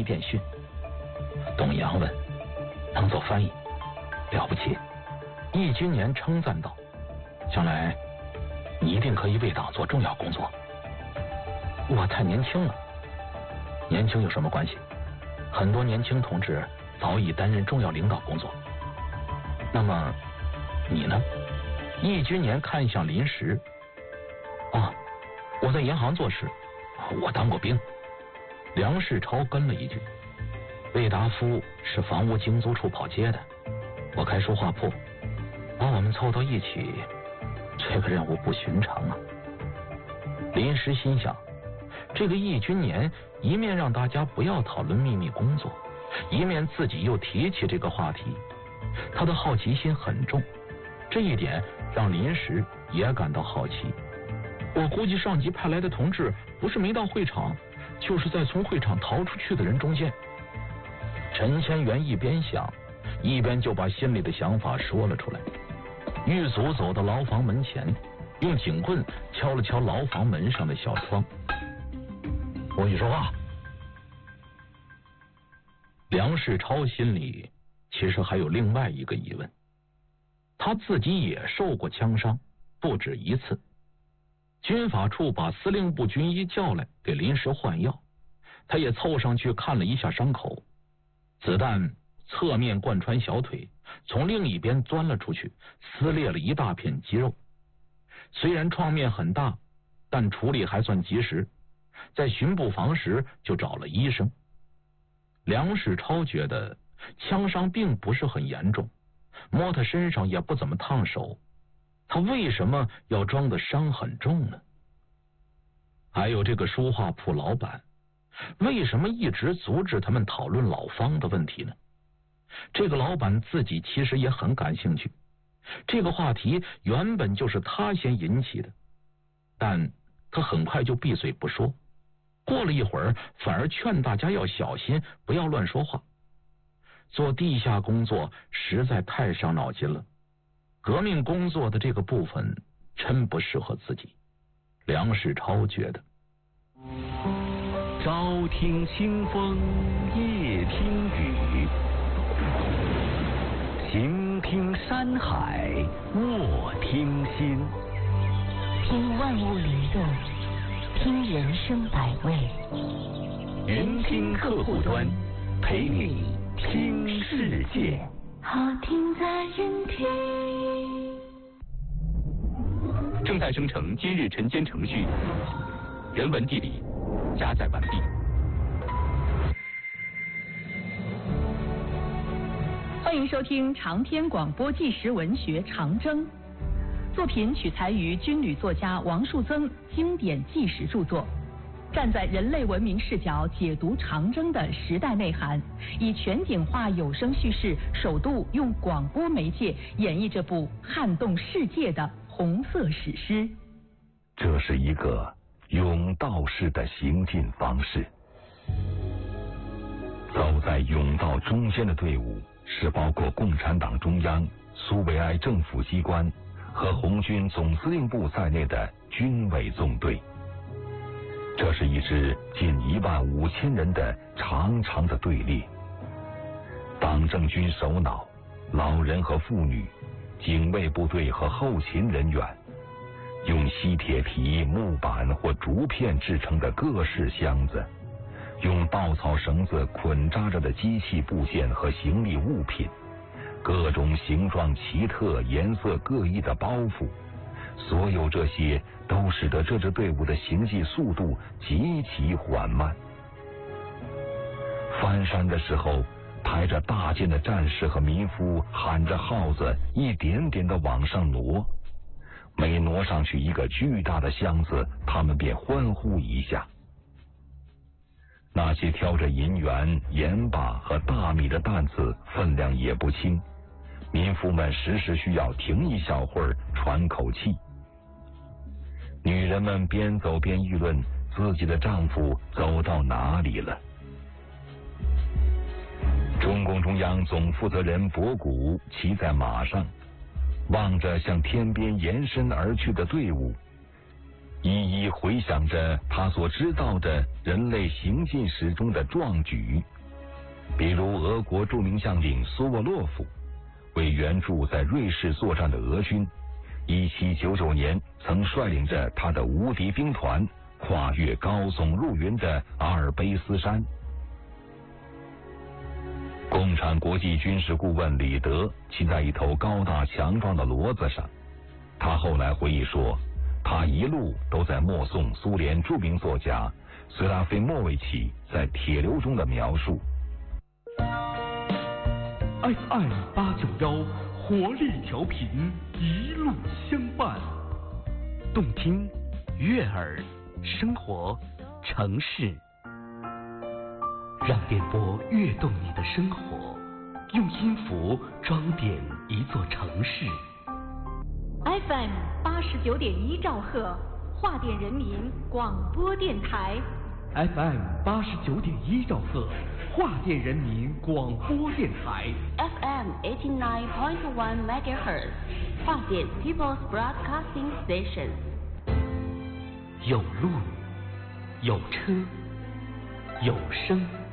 电讯。懂洋文，能做翻译，了不起。易君年称赞道：“将来你一定可以为党做重要工作。”我太年轻了。年轻有什么关系？很多年轻同志早已担任重要领导工作。那么你呢？易君年看向林石。啊，我在银行做事，我当过兵。梁世超跟了一句：“魏达夫是房屋经租处跑街的，我开书画铺，把我们凑到一起，这个任务不寻常啊。”林石心想，这个易君年一面让大家不要讨论秘密工作，一面自己又提起这个话题，他的好奇心很重，这一点让林石也感到好奇。我估计上级派来的同志不是没到会场，就是在从会场逃出去的人中间。陈先元一边想，一边就把心里的想法说了出来。狱卒走到牢房门前，用警棍敲了敲牢房门上的小窗。不许说话。梁世超心里其实还有另外一个疑问，他自己也受过枪伤，不止一次。军法处把司令部军医叫来给临时换药，他也凑上去看了一下伤口，子弹侧面贯穿小腿，从另一边钻了出去，撕裂了一大片肌肉。虽然创面很大，但处理还算及时，在巡捕房时就找了医生。梁世超觉得枪伤并不是很严重，摸他身上也不怎么烫手，他为什么要装的伤很重呢？还有这个书画铺老板，为什么一直阻止他们讨论老方的问题呢？这个老板自己其实也很感兴趣，这个话题原本就是他先引起的，但他很快就闭嘴不说。过了一会儿，反而劝大家要小心，不要乱说话。做地下工作实在太伤脑筋了，革命工作的这个部分真不适合自己。梁世超觉得， 朝听清风，夜听雨，行听山海，卧听心， 听万物灵动，听人生百味。 云听客户端，陪你听世界。 好听在云听。 正在生成今日晨间程序，人文地理加载完毕。 欢迎收听长篇广播纪实文学《长征》，作品取材于军旅作家王树增经典纪实著作，站在人类文明视角解读长征的时代内涵，以全景化有声叙事，首度用广播媒介演绎这部撼动世界的红色史诗。 这是一个甬道式的行进方式。走在甬道中间的队伍是包括共产党中央、苏维埃政府机关和红军总司令部在内的军委纵队。这是一支近15000人的长长的队列，党政军首脑、老人和妇女、警卫部队和后勤人员，用锡铁皮、木板或竹片制成的各式箱子，用稻草绳子捆扎着的机器部件和行李物品，各种形状奇特、颜色各异的包袱，所有这些都使得这支队伍的行进速度极其缓慢。翻山的时候，抬着大剑的战士和民夫喊着号子，一点点地往上挪。每挪上去一个巨大的箱子，他们便欢呼一下。那些挑着银元、盐巴和大米的担子分量也不轻，民夫们时时需要停一小会儿喘口气。女人们边走边议论自己的丈夫走到哪里了。中共中央总负责人博古骑在马上，望着向天边延伸而去的队伍，一一回想着他所知道的人类行进史中的壮举， 比如俄国著名将领苏沃洛夫，为援助在瑞士作战的俄军，1799年曾率领着他的无敌兵团跨越高耸入云的阿尔卑斯山。共产国际军事顾问李德骑在一头高大强壮的骡子上，他后来回忆说，他一路都在默诵苏联著名作家斯拉菲莫维奇在铁流中的描述。 FM 891活力调频，一路相伴，动听、悦耳、生活、城市，让电波跃动你的生活，用音符装点一座城市。 FM 89.1兆赫，华电人民广播电台。 FM 89.1兆赫，华电人民广播电台。 FM 89.1 MHz， 华电 People's Broadcasting Station。 有路，有车，有声。